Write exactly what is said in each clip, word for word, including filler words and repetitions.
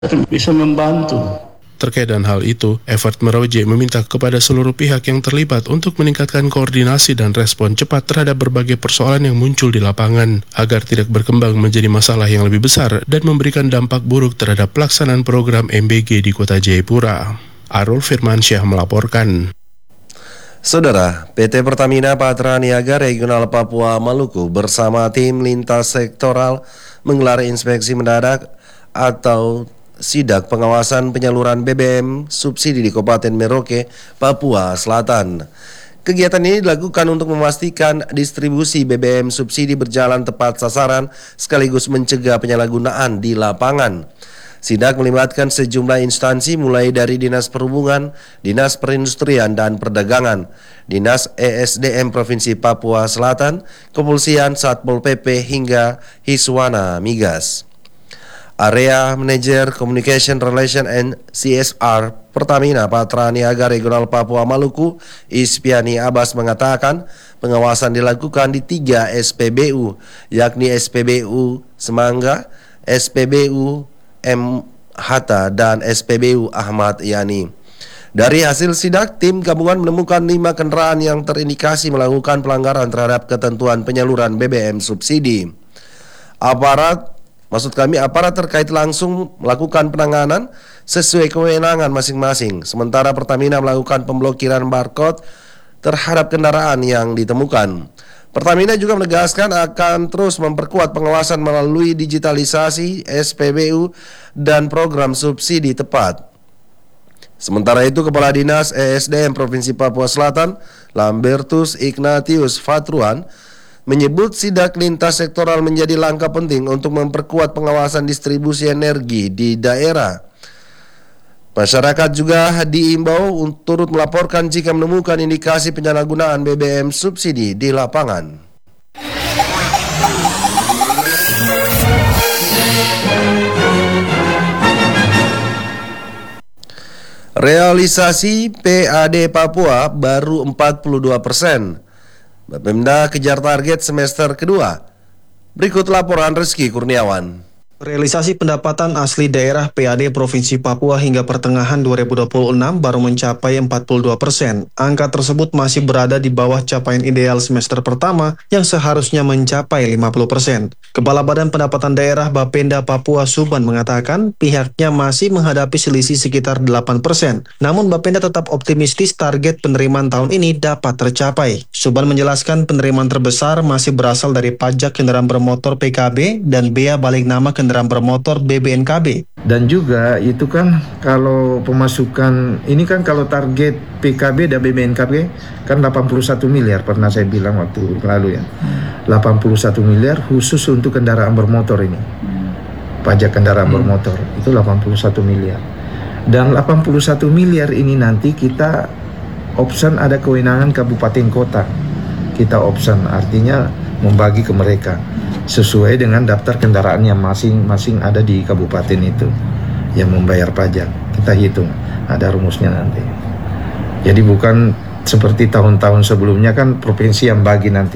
bisa membantu. Terkait dengan hal itu, Evert Merauke meminta kepada seluruh pihak yang terlibat untuk meningkatkan koordinasi dan respon cepat terhadap berbagai persoalan yang muncul di lapangan, agar tidak berkembang menjadi masalah yang lebih besar dan memberikan dampak buruk terhadap pelaksanaan program M B G di Kota Jayapura. Arul Firmansyah melaporkan. Saudara, P T Pertamina Patra Niaga Regional Papua Maluku bersama tim lintas sektoral menggelar inspeksi mendadak atau sidak pengawasan penyaluran B B M subsidi di Kabupaten Merauke, Papua Selatan. Kegiatan ini dilakukan untuk memastikan distribusi B B M subsidi berjalan tepat sasaran sekaligus mencegah penyalahgunaan di lapangan. Sidak melibatkan sejumlah instansi mulai dari Dinas Perhubungan, Dinas Perindustrian dan Perdagangan, Dinas E S D M Provinsi Papua Selatan, Kepolisian, Satpol P P hingga Hiswana Migas. Area Manager Communication Relation and C S R Pertamina Patra Niaga Regional Papua Maluku, Ispiani Abbas mengatakan pengawasan dilakukan di tiga S P B U, yakni S P B U Semangga, S P B U M Hatta, dan S P B U Ahmad Yani. Dari hasil sidak, tim gabungan menemukan lima kendaraan yang terindikasi melakukan pelanggaran terhadap ketentuan penyaluran B B M subsidi. Aparat Maksud kami aparat terkait langsung melakukan penanganan sesuai kewenangan masing-masing. Sementara Pertamina melakukan pemblokiran barcode terhadap kendaraan yang ditemukan. Pertamina juga menegaskan akan terus memperkuat pengawasan melalui digitalisasi S P B U dan program subsidi tepat. Sementara itu, Kepala Dinas E S D M Provinsi Papua Selatan, Lambertus Ignatius Fatruan, menyebut sidak lintas sektoral menjadi langkah penting untuk memperkuat pengawasan distribusi energi di daerah. Masyarakat juga diimbau untuk turut melaporkan jika menemukan indikasi penyalahgunaan B B M subsidi di lapangan. Realisasi P A D Papua baru empat puluh dua persen. Bapemda kejar target semester kedua. Berikut laporan Rizky Kurniawan. Realisasi pendapatan asli daerah P A D Provinsi Papua hingga pertengahan dua ribu dua puluh enam baru mencapai empat puluh dua persen. Angka tersebut masih berada di bawah capaian ideal semester pertama yang seharusnya mencapai lima puluh persen. Kepala Badan Pendapatan Daerah Bapenda Papua Suban mengatakan pihaknya masih menghadapi selisih sekitar delapan persen. Namun Bapenda tetap optimistis target penerimaan tahun ini dapat tercapai. Suban menjelaskan penerimaan terbesar masih berasal dari pajak kendaraan bermotor P K B dan bea balik nama kendaraan kendaraan bermotor B B N K B. Dan juga itu kan kalau pemasukan ini kan kalau target P K B dan B B N K B kan delapan puluh satu miliar pernah saya bilang waktu lalu ya. delapan puluh satu miliar khusus untuk kendaraan bermotor ini. Pajak kendaraan hmm. bermotor itu delapan puluh satu miliar. Dan delapan puluh satu miliar ini nanti kita option ada kewenangan kabupaten kota. Kita option artinya membagi ke mereka sesuai dengan daftar kendaraan yang masing-masing ada di kabupaten itu yang membayar pajak. Kita hitung, ada rumusnya nanti. Jadi bukan seperti tahun-tahun sebelumnya kan provinsi yang bagi nanti,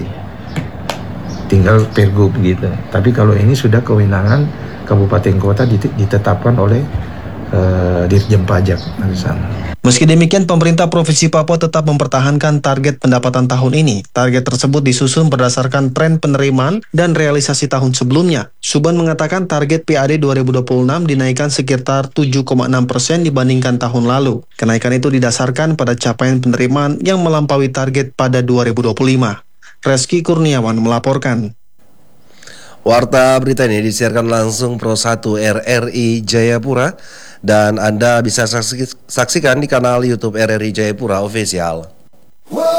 tinggal pergub gitu. Tapi kalau ini sudah kewenangan kabupaten kota ditetapkan oleh uh, Dirjen Pajak di sana. Meski demikian, pemerintah Provinsi Papua tetap mempertahankan target pendapatan tahun ini. Target tersebut disusun berdasarkan tren penerimaan dan realisasi tahun sebelumnya. Suban mengatakan target P A D dua ribu dua puluh enam dinaikkan sekitar tujuh koma enam persen dibandingkan tahun lalu. Kenaikan itu didasarkan pada capaian penerimaan yang melampaui target pada dua ribu dua puluh lima. Rizky Kurniawan melaporkan. Warta berita ini disiarkan langsung Pro satu R R I Jayapura dan Anda bisa saksikan di kanal YouTube R R I Jayapura Official.